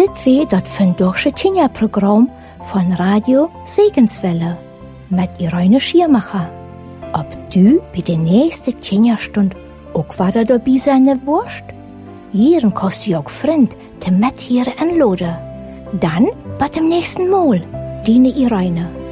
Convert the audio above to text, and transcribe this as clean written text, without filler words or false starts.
Dit wie dat vandaagse Tjenja-Programm von Radio Segenswelle mit Irene Schirmacher. Ob du bei der nächsten Tjenja-Stund auch weiter dabei sein wirst? Hier kannst du auch Freund te mit hier anladen. Dann bis zum nächsten Mal, deine Irene.